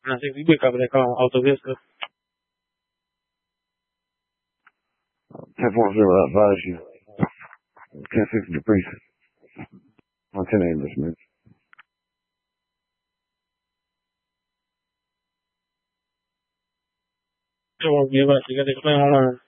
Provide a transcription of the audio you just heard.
Nasi bibi kabel ka autovista. 10-4 will advise you. 10-6 debrief. On 10 English, man. Yo, give us, you got to explain online.